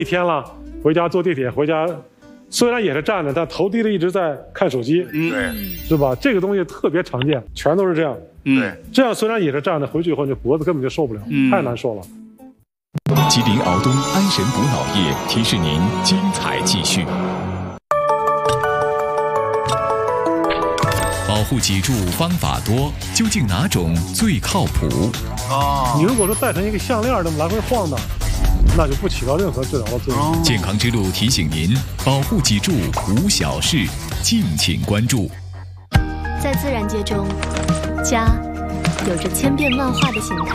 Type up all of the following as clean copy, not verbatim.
一天了，回家坐地铁回家，虽然也是站着，但头低着一直在看手机， 对， 是吧？这个东西特别常见，全都是这样。 对， 这样虽然也是站着，回去以后你脖子根本就受不了，太难受了。 吉林敖东安神补脑液提示您精彩继续。保护脊柱方法多，究竟哪种最靠谱？ 你如果说戴成一个项链这么来回晃荡，那就不起到任何治疗的作用。 健康之路提醒您，保护脊柱无小事，敬请关注。 在自然界中，家有着千变万化的形态。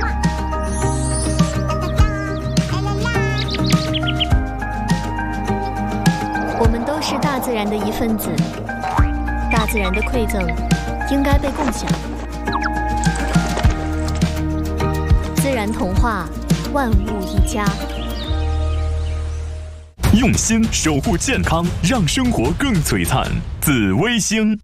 我们都是大自然的一份子，大自然的馈赠应该被共享。自然童话，万物一家。 用心守护健康，让生活更璀璨。紫微星。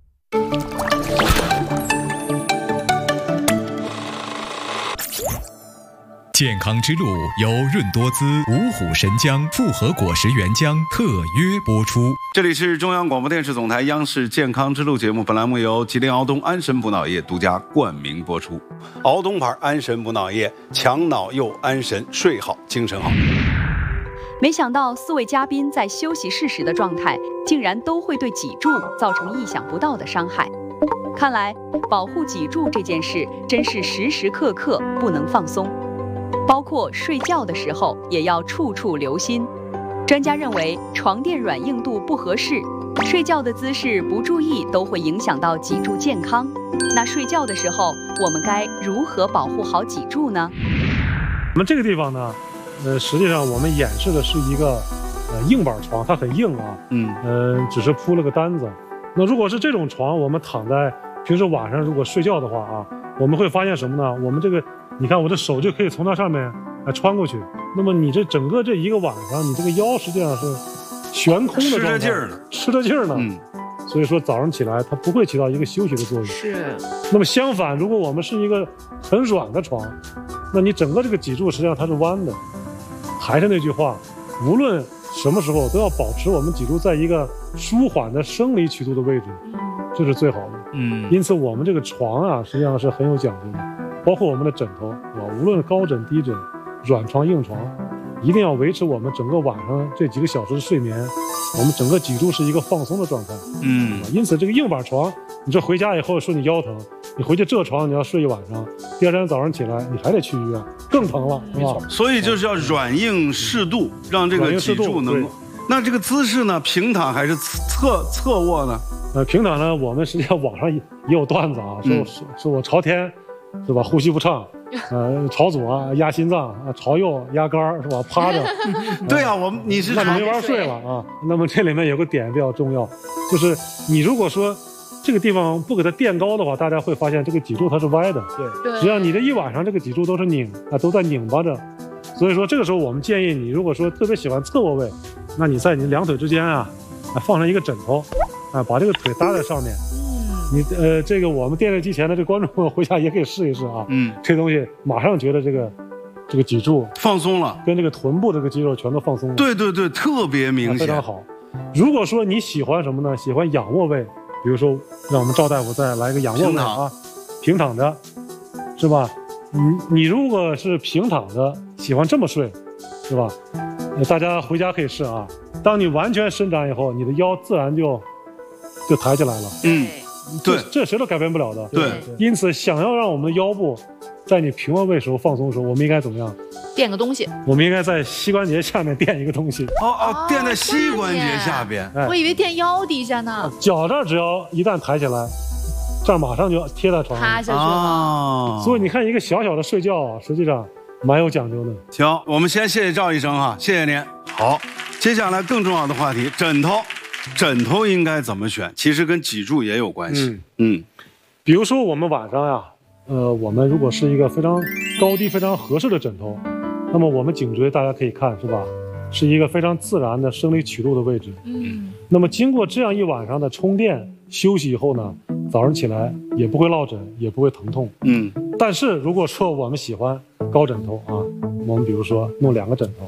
健康之路由润多滋、五虎神姜复合果实原浆特约播出。 这里是中央广播电视总台央视健康之路节目，本栏目由吉林敖东安神补脑液独家冠名播出。敖东牌安神补脑液，强脑又安神，睡好精神好。 没想到4位嘉宾在休息室时的状态，竟然都会对脊柱造成意想不到的伤害。看来保护脊柱这件事真是时时刻刻不能放松，包括睡觉的时候也要处处留心。专家认为，床垫软硬度不合适，睡觉的姿势不注意都会影响到脊柱健康。那睡觉的时候，我们该如何保护好脊柱呢？ 我们这个地方呢，实际上我们演示的是一个硬板床，它很硬啊，只是铺了个单子。那如果是这种床，我们躺在平时晚上如果睡觉的话啊，我们会发现什么呢？我们这个，你看我的手就可以从它上面穿过去。那么你这整个这一个晚上，你这个腰实际上是悬空的状态，吃着劲儿呢。所以说早上起来它不会起到一个休息的作用。 是。 那么相反，如果我们是一个很软的床，那你整个这个脊柱实际上它是弯的。还是那句话，无论什么时候都要保持我们脊柱在一个舒缓的生理曲度的位置，这是最好的。因此我们这个床啊，实际上是很有讲究的，包括我们的枕头，无论高枕低枕、软床硬床，一定要维持我们整个晚上这几个小时的睡眠，我们整个脊柱是一个放松的状态。因此这个硬板床，你这回家以后说你腰疼，你回去这床你要睡一晚上，第二天早上起来你还得去医院，更疼了，是吧？ 所以就是要软硬适度，让这个脊柱能够。那这个姿势呢，平躺还是侧卧呢？ 平躺呢，我们实际上网上也有段子啊，说我朝天，是吧？呼吸不畅，朝左压心脏，朝右压肝，是吧？趴着。 对啊，你是那你没法睡了啊。那么这里面有个点比较重要，就是你如果说这个地方不给它垫高的话，大家会发现这个脊柱它是歪的。对，实际上你这一晚上这个脊柱都是都在拧巴着。所以说这个时候我们建议你，如果说特别喜欢侧卧位，那你在你两腿之间啊，放上一个枕头，把这个腿搭在上面。你这个我们电视机前的这观众朋友回家也可以试一试啊。这东西马上觉得这个脊柱放松了， 跟这个臀部这个肌肉全都放松了。 对，特别明显， 非常好。如果说你喜欢什么呢？喜欢仰卧位，比如说让我们赵大夫再来一个仰卧位啊，平躺着，是吧？你如果是平躺着，喜欢这么睡，是吧？大家回家可以试啊。当你完全伸展以后，你的腰自然就抬起来了。 对， 这谁都改变不了的。 对， 因此想要让我们的腰部在你平卧位时候放松的时候，我们应该怎么样？ 垫个东西。我们应该在膝关节下面垫一个东西。 垫在膝关节下边。 我以为垫腰底下呢。 脚这儿只要一旦抬起来，这儿马上就贴在床上， 趴下去了。 所以你看，一个小小的睡觉啊，实际上蛮有讲究的。 行，我们先谢谢赵医生哈，谢谢您。好，接下来更重要的话题，枕头应该怎么选？其实跟脊柱也有关系。 比如说我们晚上呀，我们如果是一个非常高低非常合适的枕头，那么我们颈椎大家可以看是吧，是一个非常自然的生理曲度的位置。那么经过这样一晚上的充电休息以后呢，早上起来也不会落枕，也不会疼痛。但是如果说我们喜欢高枕头啊，我们比如说弄2个枕头，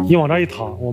你往这一躺，我